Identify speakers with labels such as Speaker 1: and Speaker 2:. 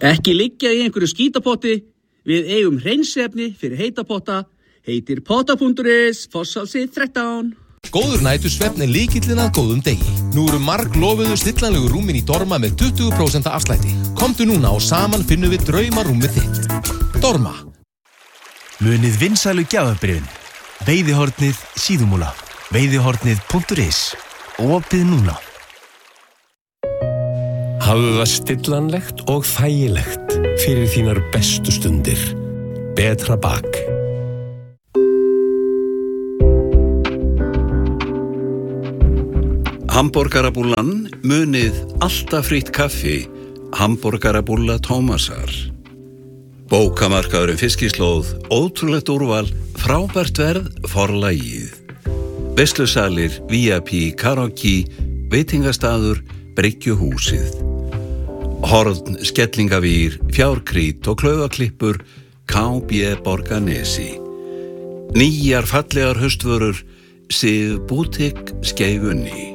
Speaker 1: Ekki liggja í einhverju skítapotti, við eigum hreinsefni fyrir heitapotta, heitir potta.is, Fosshálsi 13.
Speaker 2: Góður nætursvefn lykillinn að góðum degi. Nú eru marglofuðu stillanlegu rúmin í Dorma með 20% afslætti. Komdu núna og saman finnum við draumarúmið þitt. Dorma.
Speaker 3: Munið vinsælu gjafabréfin. Veiðihornið Síðumúla. Veiðihornið.is. Opið núna.
Speaker 4: Hafðu það stillanlegt og þægilegt fyrir þínar bestu stundir. Betra bak.
Speaker 5: Hamborgarabúllan, munið alltaf frítt kaffi, Hamborgarabúlla Tómasar. Bókamarkaðurinn Fiskislóð, ótrúlegt úrval, frábært verð, forlagið. Veislusalir, VIP, karaoke, veitingastaður, bryggjuhúsið. Horn, skellingavýr, fjárkrít og klaufaklippur, KB Borgarnesi. Nýjar fallegar haustvörur, Sif Bútik Skeifunni.